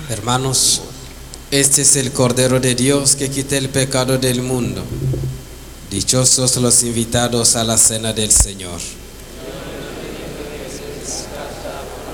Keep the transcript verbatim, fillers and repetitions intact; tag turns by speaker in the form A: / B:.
A: Hermanos, este es el Cordero de Dios que quita el pecado del mundo. Dichosos los invitados a la cena del Señor.